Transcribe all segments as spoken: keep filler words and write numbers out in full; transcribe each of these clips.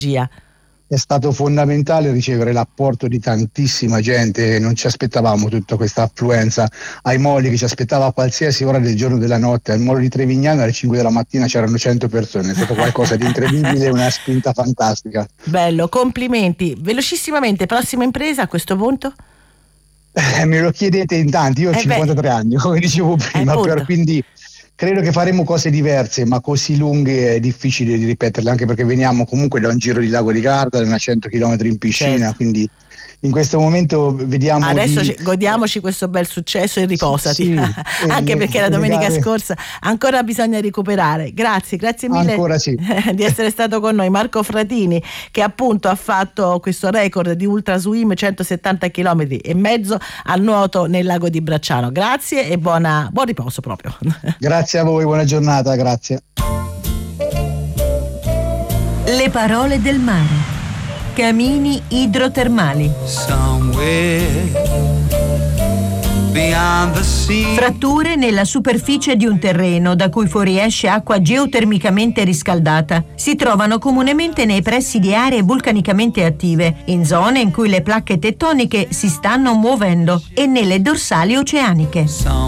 È stato fondamentale ricevere l'apporto di tantissima gente, non ci aspettavamo tutta questa affluenza ai moli che ci aspettava a qualsiasi ora del giorno e della notte. Al molo di Trevignano alle cinque della mattina c'erano cento persone, è stato qualcosa di incredibile, una spinta fantastica. Bello, complimenti. Velocissimamente, prossima impresa a questo punto? Eh, me lo chiedete in tanti, io ho eh cinquantatré beh. anni, come dicevo prima, eh, per, quindi credo che faremo cose diverse, ma così lunghe è difficile di ripeterle, anche perché veniamo comunque da un giro di Lago di Garda, da una cento chilometri in piscina, certo. Quindi in questo momento vediamo adesso di... godiamoci questo bel successo e riposati, sì, anche e perché la domenica gare... scorsa ancora bisogna recuperare. Grazie, grazie mille ancora sì. di essere stato con noi, Marco Fratini, che appunto ha fatto questo record di ultra swim centosettanta chilometri e mezzo al nuoto nel lago di Bracciano. Grazie e buona, buon riposo proprio. Grazie a voi, buona giornata, grazie. Le parole del mare. Camini idrotermali. Fratture nella superficie di un terreno da cui fuoriesce acqua geotermicamente riscaldata si trovano comunemente nei pressi di aree vulcanicamente attive, in zone in cui le placche tettoniche si stanno muovendo e nelle dorsali oceaniche.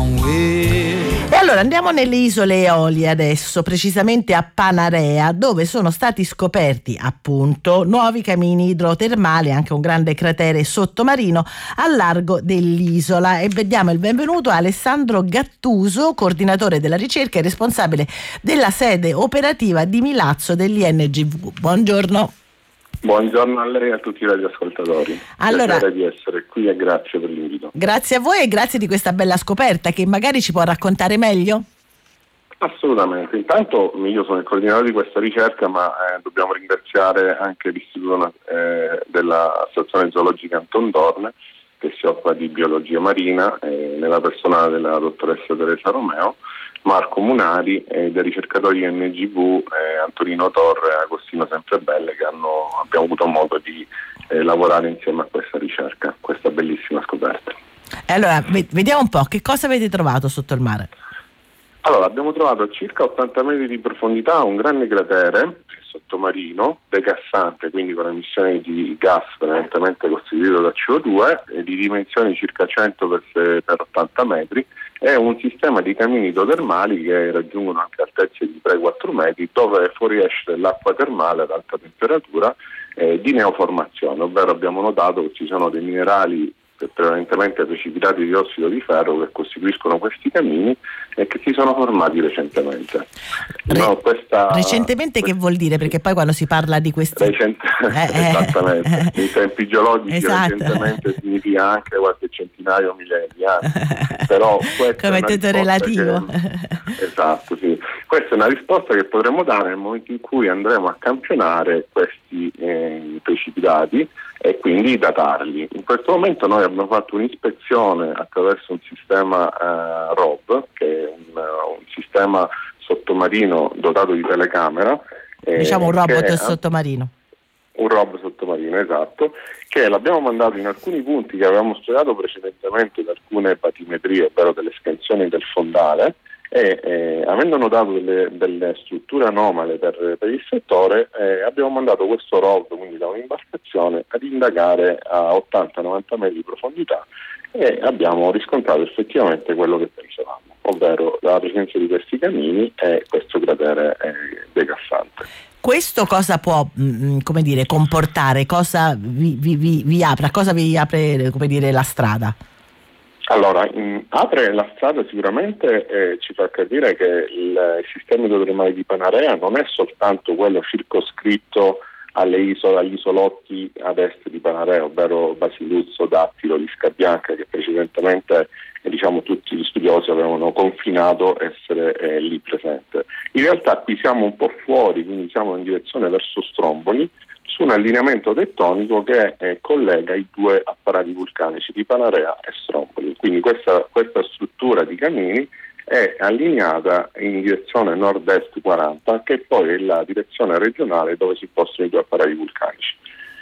E allora andiamo nelle isole Eolie adesso, precisamente a Panarea, dove sono stati scoperti appunto nuovi camini idrotermali, anche un grande cratere sottomarino al largo dell'isola. E diamo il benvenuto a Alessandro Gattuso, coordinatore della ricerca e responsabile della sede operativa di Milazzo dell'I N G V. Buongiorno. Buongiorno a lei e a tutti i radioascoltatori. Allora, piacere di essere qui e grazie per l'invito. Grazie a voi e grazie di questa bella scoperta che magari ci può raccontare meglio? Assolutamente. Intanto io sono il coordinatore di questa ricerca, ma eh, dobbiamo ringraziare anche l'Istituto eh, della Stazione Zoologica Anton Dorn, che si occupa di biologia marina, eh, nella persona della dottoressa Teresa Romeo, Marco Munari e dei ricercatori di N G V, eh, Antonino Torre e Agostino Semplebelle, che hanno, abbiamo avuto modo di eh, lavorare insieme a questa ricerca, questa bellissima scoperta. E allora, vediamo un po', che cosa avete trovato sotto il mare? Allora, abbiamo trovato a circa ottanta metri di profondità un grande cratere sottomarino, degassante, quindi con emissioni di gas prevalentemente costituito da C O due, e di dimensioni circa cento per ottanta metri, è un sistema di camini idrotermali che raggiungono anche altezze di tre quattro metri, dove fuoriesce dell'acqua termale ad alta temperatura eh, di neoformazione, ovvero abbiamo notato che ci sono dei minerali prevalentemente precipitati di ossido di ferro che costituiscono questi camini e che si sono formati recentemente. Re- no, questa, recentemente questa... che vuol dire? Perché poi quando si parla di questi... Recente... Eh, Esattamente, eh, in tempi geologici esatto. Recentemente significa anche qualche centinaio o migliaia di anni. Però come tutto relativo. Che... Esatto, sì. Questa è una risposta che potremo dare nel momento in cui andremo a campionare questi eh, precipitati e quindi datarli. In questo momento noi abbiamo fatto un'ispezione attraverso un sistema eh, R O V, che è un, un sistema sottomarino dotato di telecamera. Eh, diciamo un robot è, sottomarino. Un robot sottomarino, esatto, che l'abbiamo mandato in alcuni punti che avevamo studiato precedentemente da alcune batimetrie, ovvero delle scansioni del fondale, e eh, avendo notato delle, delle strutture anomale per, per il settore, eh, abbiamo mandato questo R O V, quindi da un'imbarcazione, ad indagare a ottanta novanta metri di profondità, e abbiamo riscontrato effettivamente quello che pensavamo, ovvero la presenza di questi camini e questo cratere eh, degassante. Questo cosa può, mh, come dire, comportare? Cosa vi, vi, vi, vi apre? Cosa vi apre, come dire, la strada? Allora, mh, apre la strada sicuramente, eh, ci fa capire che il, il sistema idrotermale di Panarea non è soltanto quello circoscritto alle isole, agli isolotti ad est di Panarea, ovvero Basiluzzo, Dattilo, Lisca Bianca, che precedentemente eh, diciamo tutti gli studiosi avevano confinato essere eh, lì presente. In realtà qui siamo un po' fuori, quindi siamo in direzione verso Stromboli, su un allineamento tettonico che eh, collega i due apparati vulcanici di Panarea e Stromboli. Quindi questa, questa struttura di camini è allineata in direzione nord-est quaranta, che poi è la direzione regionale dove si possono i due apparati vulcanici.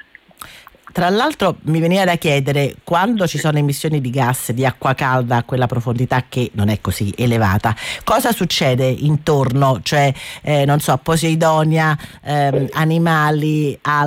Tra l'altro mi veniva da chiedere, quando ci sono emissioni di gas di acqua calda a quella profondità che non è così elevata, cosa succede intorno? Cioè, eh, non so, Poseidonia, ehm, animali,